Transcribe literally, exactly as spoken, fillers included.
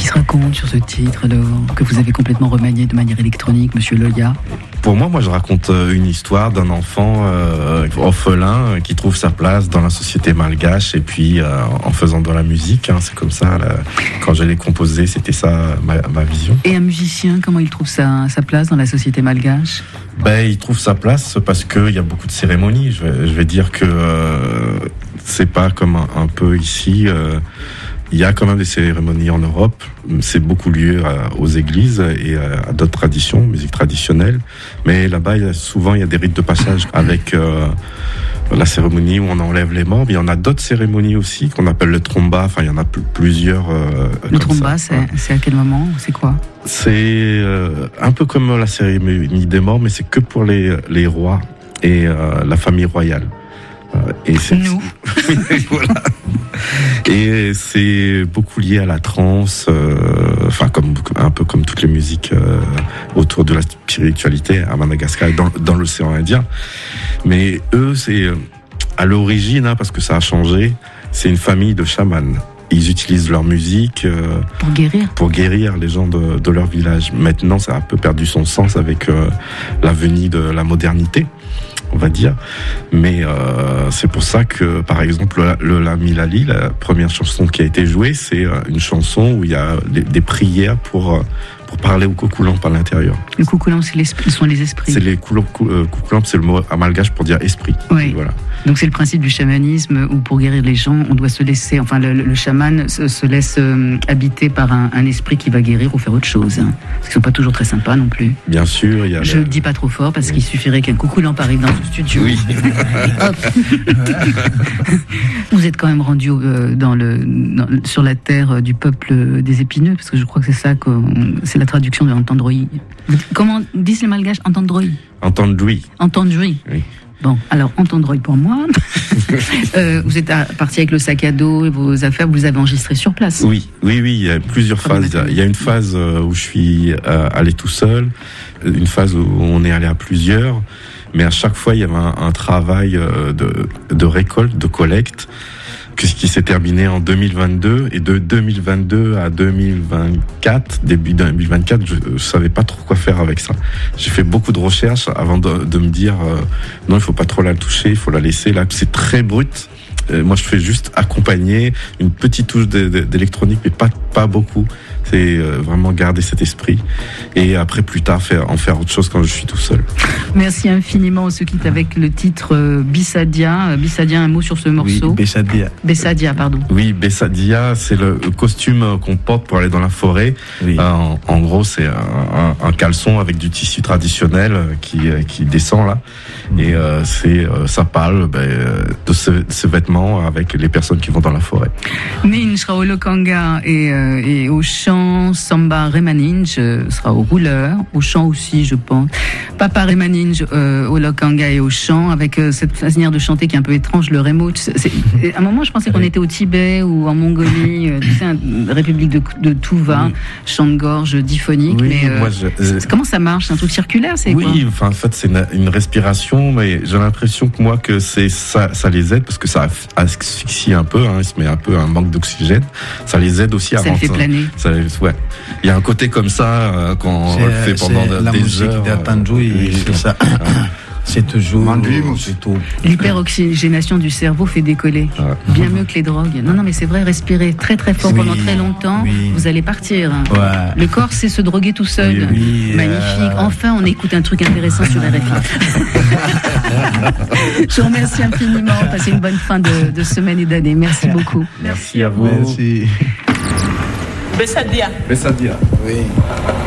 qu'il se raconte sur ce titre alors, que vous avez complètement remanié de manière électronique, Monsieur Loya? Pour moi, moi, je raconte une histoire d'un enfant euh, orphelin qui trouve sa place dans la société malgache et puis euh, en faisant de la musique. Hein, c'est comme ça. Là, quand je l'ai composé, c'était ça ma, ma vision. Et un musicien, comment il trouve sa, sa place dans la société malgache? Ben, il trouve sa place parce qu'il y a beaucoup de cérémonies. Je vais, je vais dire que euh, c'est pas comme un, un peu ici. Euh, Il y a quand même des cérémonies en Europe. C'est beaucoup lié à, aux églises et à, à d'autres traditions, musique traditionnelle. Mais là-bas, il y a, souvent, il y a des rites de passage avec euh, la cérémonie où on enlève les morts. Mais il y en a d'autres cérémonies aussi qu'on appelle le tromba. Enfin, il y en a p- plusieurs. Euh, le tromba, c'est, ouais. c'est à quel moment? C'est quoi? C'est euh, un peu comme la cérémonie des morts, mais c'est que pour les, les rois et euh, la famille royale. Euh, et c'est, Nous. Voilà. Et c'est beaucoup lié à la trance, euh, enfin comme un peu comme toutes les musiques euh, autour de la spiritualité à Madagascar et dans, dans l'océan Indien. Mais eux, c'est à l'origine, hein, parce que ça a changé, c'est une famille de chamans. Ils utilisent leur musique euh, pour guérir, pour guérir les gens de, de leur village. Maintenant, ça a un peu perdu son sens avec euh, la venue de la modernité, on va dire. Mais euh, c'est pour ça que, par exemple, le, le La Milali, la première chanson qui a été jouée, c'est une chanson où il y a des, des prières pour pour parler aux Kukulamp à l'intérieur. Le Kukulamp, c'est l'esprit, ce sont les esprits. C'est les Kukulamp, c'est le mot amalgache pour dire esprit. Oui. Voilà. Donc c'est le principe du chamanisme où pour guérir les gens, on doit se laisser, enfin le, le chaman se, se laisse euh, habiter par un, un esprit qui va guérir ou faire autre chose. Hein. Parce qu'ils sont pas toujours très sympas non plus. Bien sûr, il y a. Je le... le dis pas trop fort parce oui. qu'il suffirait qu'un Kukulamp arrive dans ce studio. Oui. Vous êtes quand même rendu euh, dans le dans, sur la terre du peuple des épineux parce que je crois que c'est ça que c'est la traduction de Entendroy. Comment disent les Malgaches? Entendroy. Entendroy. Entendroy. Oui. Bon, alors Entendroy pour moi. euh, vous êtes parti avec le sac à dos et vos affaires, vous avez enregistré sur place. Oui, oui, oui. Il y a plusieurs Comme phases. Il y a une phase où je suis allé tout seul, une phase où on est allé à plusieurs, mais à chaque fois il y avait un, un travail de, de récolte, de collecte, qui s'est terminé en deux mille vingt-deux, et de deux mille vingt-deux à deux mille vingt-quatre, début deux mille vingt-quatre, je, je savais pas trop quoi faire avec ça. J'ai fait beaucoup de recherches avant de, de me dire euh, non, il faut pas trop la toucher, il faut la laisser là. C'est très brut. Euh, moi, je fais juste accompagner une petite touche de, de, d'électronique, mais pas pas beaucoup. C'est euh, vraiment garder cet esprit et après plus tard faire en faire autre chose quand je suis tout seul. Merci infiniment. On se quitte avec le titre euh, Bissadia. Bissadia, un mot sur ce morceau. Oui, Bessadia. Bessadia, pardon. Oui, Bessadia, c'est le costume qu'on porte pour aller dans la forêt. Oui. Euh, en, en gros, c'est un, un, un caleçon avec du tissu traditionnel qui qui descend là, mmh. et euh, c'est euh, ça parle ben, de ce, ce vêtement avec les personnes qui vont dans la forêt. Nin sera au Lokanga et, euh, et au chant. Samba Remaninj sera au rouleur, au chant aussi, je pense. Papa Remaninj euh, au Lokanga et au chant, avec euh, cette manière de chanter qui est un peu étrange, le Remote. C'est, à un moment, je pensais qu'on était au Tibet ou en Mongolie, euh, tu sais, une république de, de Tuva, oui. chant de gorge diphonique. Oui, mais euh, moi, je, euh, comment ça marche? C'est un truc circulaire, c'est oui, quoi? Oui, enfin, en fait, c'est une, une respiration, mais j'ai l'impression que moi, que c'est ça, ça les aide parce que ça asphyxie un peu, hein, il se met un peu un manque d'oxygène. Ça les aide aussi à ça rentrer. Ça fait planer. Ça, ouais. Il y a un côté comme ça euh, quand c'est, on le fait pendant c'est de, la des musique heures. d'Atandjoui, Oui, c'est ça. C'est toujours. C'est tout. L'hyperoxygénation du cerveau fait décoller. Ouais. Bien mieux que les drogues. Non, non, mais c'est vrai, respirer très très fort oui, pendant très longtemps, oui. vous allez partir. Ouais. Le corps sait se droguer tout seul. Oui, oui, magnifique. Euh... Enfin, on écoute un truc intéressant sur R F I. Je vous remercie infiniment. Passez une bonne fin de, de semaine et d'année. Merci beaucoup. Merci à vous. Merci. Bessadia. Bessadia. Oui.